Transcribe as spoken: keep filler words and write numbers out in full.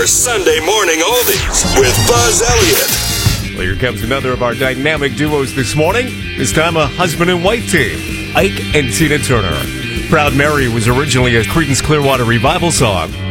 your Sunday morning oldies with Buzz Elliott. Well, here comes another of our dynamic duos this morning. This time a husband and wife team, Ike and Tina Turner. Proud Mary was originally a Creedence Clearwater Revival song.